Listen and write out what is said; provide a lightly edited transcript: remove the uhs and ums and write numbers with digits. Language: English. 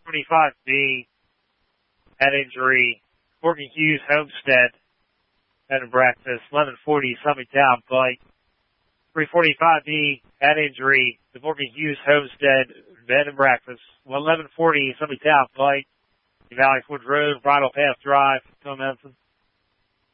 345B, head injury, Morgan Hughes Homestead, bed and breakfast. 1140, Summit Town Pike. 345B, head injury, the Morgan Hughes Homestead, bed and breakfast. 1140, Summit Town Pike, Valley Forge Road, Bridle Path Drive, Tom Memphis.